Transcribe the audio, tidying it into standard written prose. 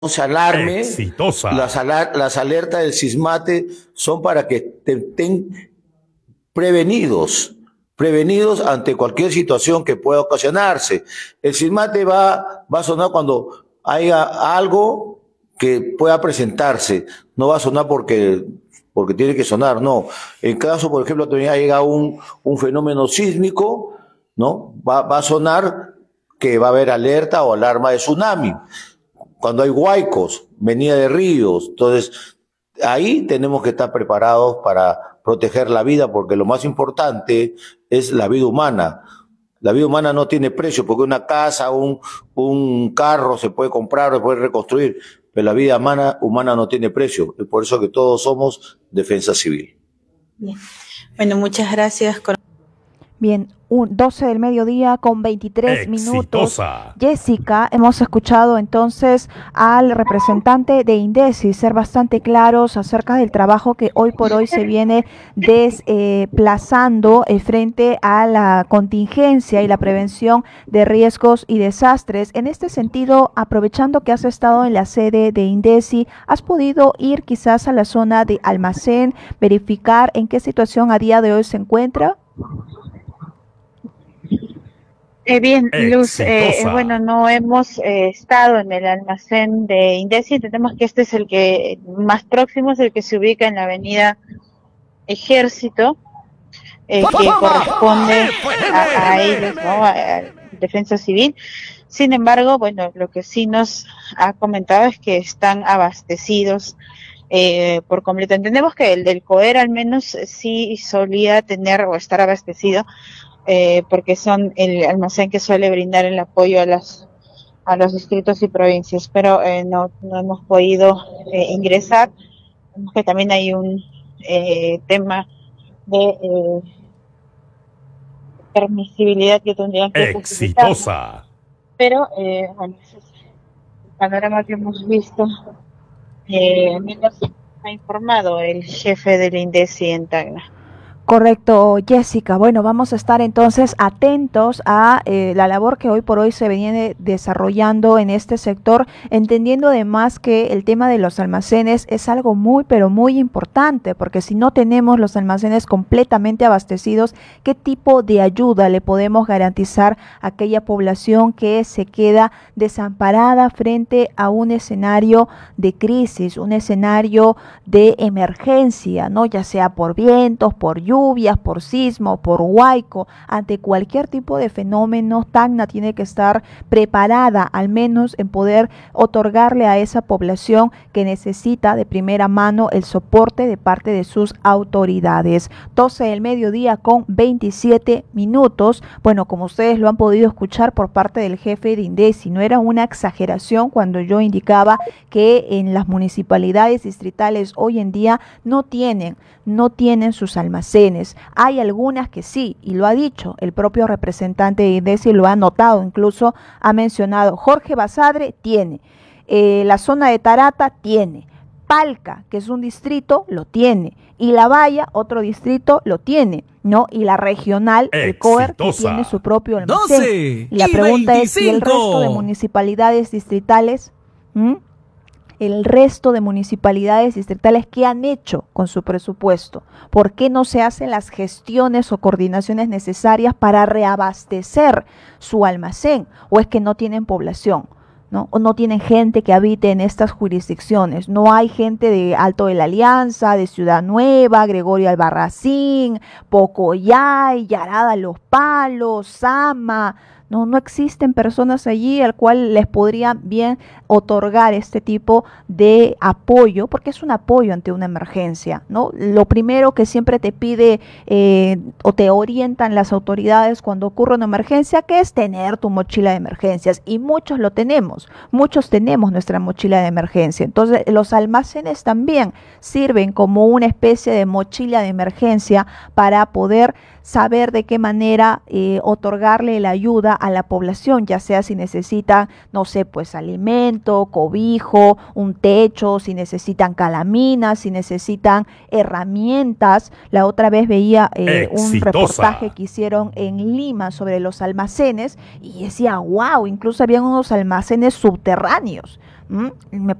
se alarme. Exitosa. Las alertas del SISMATE son para que estén prevenidos ante cualquier situación que pueda ocasionarse. El SISMATE va a sonar cuando haya algo que pueda presentarse, no va a sonar porque tiene que sonar, no. En caso, por ejemplo, también ha llegado un fenómeno sísmico, ¿no? Va a sonar que va a haber alerta o alarma de tsunami. Cuando hay huaicos, venida de ríos, entonces ahí tenemos que estar preparados para proteger la vida, porque lo más importante es la vida humana. La vida humana no tiene precio, porque una casa, un carro se puede comprar, se puede reconstruir, pero la vida humana no tiene precio. Es por eso que todos somos defensa civil. Bien. Bueno, muchas gracias. Bien, 12 del mediodía con 23 minutos. Exitosa. Jessica, hemos escuchado entonces al representante de INDECI ser bastante claros acerca del trabajo que hoy por hoy se viene desplazando frente a la contingencia y la prevención de riesgos y desastres. En este sentido, aprovechando que has estado en la sede de INDECI, ¿has podido ir quizás a la zona de almacén, verificar en qué situación a día de hoy se encuentra? Bien, Luz, bueno, no hemos estado en el almacén de INDECI, entendemos que este es el que más próximo, es el que se ubica en la avenida Ejército, que corresponde a ellos, ¿no? A Defensa Civil. Sin embargo, bueno, lo que sí nos ha comentado es que están abastecidos por completo. Entendemos que el del COER al menos sí solía tener o estar abastecido, porque son el almacén que suele brindar el apoyo a los distritos y provincias, pero no hemos podido ingresar. Vemos que también hay un tema de permisibilidad que tendrían que exitosa, pero bueno, ese es el panorama que hemos visto. Menos ha informado el jefe del INDECI en Tacna. Correcto, Jessica. Bueno, vamos a estar entonces atentos a la labor que hoy por hoy se viene desarrollando en este sector, entendiendo además que el tema de los almacenes es algo muy, pero muy importante, porque si no tenemos los almacenes completamente abastecidos, ¿qué tipo de ayuda le podemos garantizar a aquella población que se queda desamparada frente a un escenario de crisis, un escenario de emergencia, ¿no? Ya sea por vientos, por lluvias, por sismo, por huaico? Ante cualquier tipo de fenómeno, Tacna tiene que estar preparada, al menos en poder otorgarle a esa población que necesita de primera mano el soporte de parte de sus autoridades. 12 del mediodía con 27 minutos. Bueno, como ustedes lo han podido escuchar por parte del jefe de INDECI, no era una exageración cuando yo indicaba que en las municipalidades distritales hoy en día no tienen sus almacenes. Hay algunas que sí, y lo ha dicho el propio representante de INDECI, lo ha notado, incluso ha mencionado, Jorge Basadre tiene, la zona de Tarata tiene, Palca, que es un distrito, lo tiene, y La Valla, otro distrito, lo tiene, ¿no? Y la regional, el COER, que tiene su propio almacén. Y la pregunta es, ¿y el resto de municipalidades distritales? El resto de municipalidades distritales, ¿qué han hecho con su presupuesto? ¿Por qué no se hacen las gestiones o coordinaciones necesarias para reabastecer su almacén? ¿O es que no tienen población, ¿no? O no tienen gente que habite en estas jurisdicciones? No hay gente de Alto de la Alianza, de Ciudad Nueva, Gregorio Albarracín, Pocoyay, Yarada Los Palos, Sama. No existen personas allí al cual les podrían bien otorgar este tipo de apoyo, porque es un apoyo ante una emergencia, ¿no? Lo primero que siempre te pide o te orientan las autoridades cuando ocurre una emergencia, que es tener tu mochila de emergencias, y muchos lo tenemos, muchos tenemos nuestra mochila de emergencia. Entonces los almacenes también sirven como una especie de mochila de emergencia para poder saber de qué manera otorgarle la ayuda a la población, ya sea si necesitan, no sé, pues alimento, cobijo, un techo, si necesitan calaminas, si necesitan herramientas. La otra vez veía un reportaje que hicieron en Lima sobre los almacenes y decía, wow, incluso habían unos almacenes subterráneos, Me